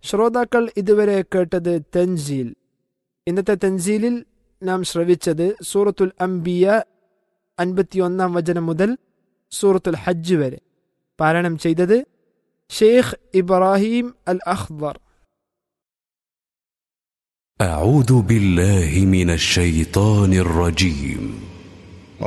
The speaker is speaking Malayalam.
ശ്രോതാക്കൾ ഇതുവരെ കേട്ടത് തൻസീൽ. ഇന്നത്തെ തൻസീലിൽ നാം ശ്രവിച്ചത് സൂറത്തുൽ അംബിയ 51 വചനം മുതൽ സൂറത്തുൽ ഹജ്ജ് വരെ. പാരായണം ചെയ്തത് ഷെയ്ഖ് ഇബ്രാഹിം അൽ അഖ്ദർ. أعوذ بالله من الشيطان الرجيم.